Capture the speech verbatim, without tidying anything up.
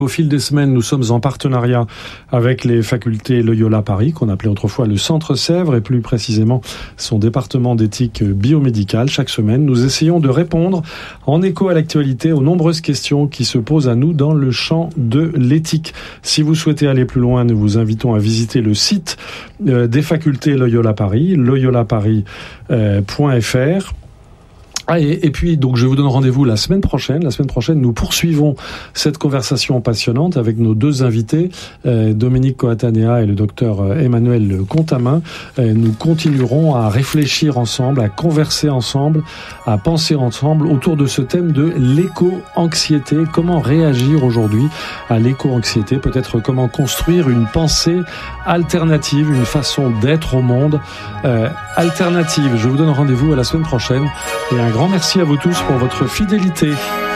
Au fil des semaines, nous sommes en partenariat avec les facultés Loyola Paris, qu'on appelait autrefois le Centre Sèvres, et plus précisément son département d'éthique biomédicale. Chaque semaine, nous essayons de répondre en écho à l'actualité aux nombreuses questions qui se posent à nous dans le champ de l'éthique. Si vous souhaitez aller plus loin, nous vous invitons à visiter le site des facultés Loyola Paris, loyola paris point f r. Ah, et, et puis, donc, je vous donne rendez-vous la semaine prochaine. La semaine prochaine, nous poursuivons cette conversation passionnante avec nos deux invités, euh, Dominique Coatanea et le docteur Emmanuel Contamin. Euh, nous continuerons à réfléchir ensemble, à converser ensemble, à penser ensemble autour de ce thème de l'éco-anxiété. Comment réagir aujourd'hui à l'éco-anxiété? Peut-être comment construire une pensée alternative, une façon d'être au monde euh, alternative. Je vous donne rendez-vous à la semaine prochaine et un grand merci à vous tous pour votre fidélité.